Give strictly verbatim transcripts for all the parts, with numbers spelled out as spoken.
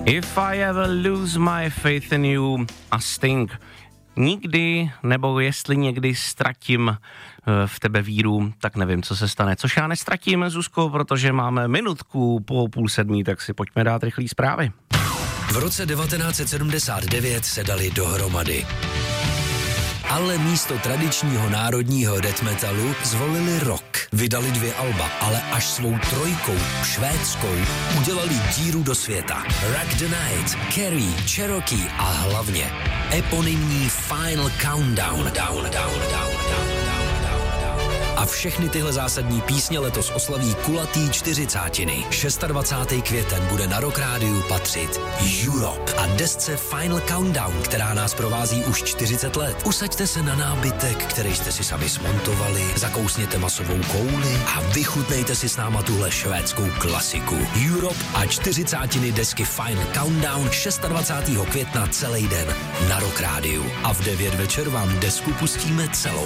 If I ever lose my faith in you a Sting. Nikdy, nebo jestli někdy ztratím v tebe víru, tak nevím, co se stane. Což já nestratím, Zuzko, protože máme minutku po půl sedmí, tak si pojďme dát rychlý zprávy. V roce devatenáct set sedmdesát devět se dali dohromady. Ale místo tradičního národního death metalu zvolili rock. Vydali dvě alba, ale až svou trojkou, švédskou, udělali díru do světa. Rock the Night, Carrie, Cherokee a hlavně eponymní Final Countdown. Down, down, down, down, down. A všechny tyhle zásadní písně letos oslaví kulatý čtyřicátiny. dvacátého šestého květen bude na Rock Rádiu patřit Europe a desce Final Countdown, která nás provází už čtyřicet let. Usaďte se na nábytek, který jste si sami smontovali, zakousněte masovou kouli a vychutnejte si s náma tuhle švédskou klasiku. Europe a čtyřicátiny desky Final Countdown dvacátého šestého května celý den na Rock Rádiu. A v devět večer vám desku pustíme celou.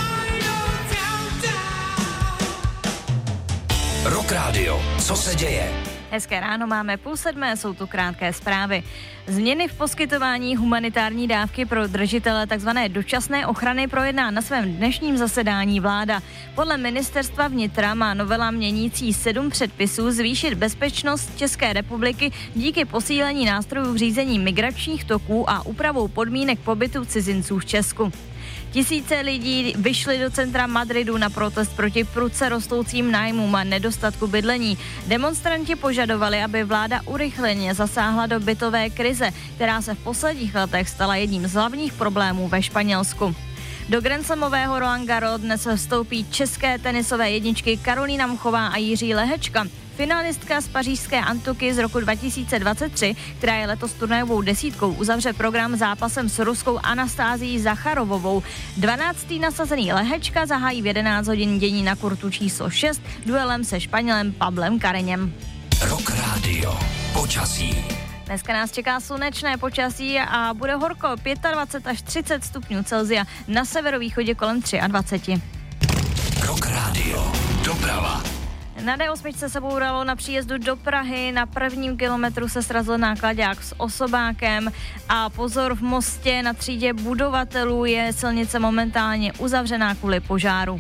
Rock Radio. Co se děje? Hezké ráno, máme půl sedmé, jsou tu krátké zprávy. Změny v poskytování humanitární dávky pro držitele tzv. Dočasné ochrany projedná na svém dnešním zasedání vláda. Podle ministerstva vnitra má novela měnící sedm předpisů zvýšit bezpečnost České republiky díky posílení nástrojů v řízení migračních toků a úpravou podmínek pobytu cizinců v Česku. Tisíce lidí vyšly do centra Madridu na protest proti prudce rostoucím nájmům a nedostatku bydlení. Demonstranti požadovali, aby vláda urychleně zasáhla do bytové krize, která se v posledních letech stala jedním z hlavních problémů ve Španělsku. Do grandslamového Roland Garros dnes vstoupí české tenisové jedničky Karolína Muchová a Jiří Lehečka. Finalistka z pařížské Antuky z roku dva tisíce dvacet tři, která je letos turnajovou desítkou, uzavře program zápasem s ruskou Anastázií Zacharovovou. dvanáctý nasazený Lehečka zahájí v jedenáct hodin dění na kurtu číslo šest duelem se Španělem Pablem Carreñem. Rock Radio. Počasí. Dneska nás čeká slunečné počasí a bude horko, dvacet pět až třicet stupňů Celsia, na severovýchodě kolem dvacet tři. Rock Radio. Doprava. Na dé osm se bouralo na příjezdu do Prahy, na prvním kilometru se srazil náklaďák s osobákem a pozor, v Mostě na třídě budovatelů je silnice momentálně uzavřená kvůli požáru.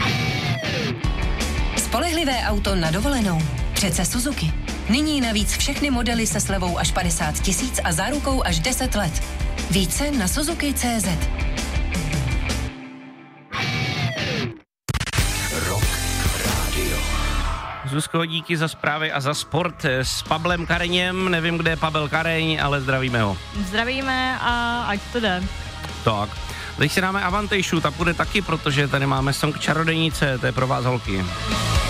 Spolehlivé auto na dovolenou. Přece Suzuki. Nyní navíc všechny modely se slevou až padesát tisíc a zárukou až deset let. Více na Suzuki tečka cé zet. Rock Radio. Zuzko, díky za zprávy a za sport s Pablem Carreñem. Nevím, kde je Pavel Carreň, ale zdravíme ho. Zdravíme a ať to jde. Tak. Teď si dáme Avantejšu, ta půjde taky, protože tady máme song Čarodejnice, to je pro vás holky.